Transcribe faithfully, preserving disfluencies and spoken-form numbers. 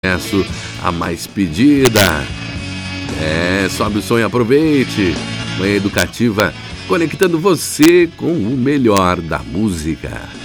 sucesso, a mais pedida. É, sobe o som e aproveite. Manhã Educativa, conectando você com o melhor da música.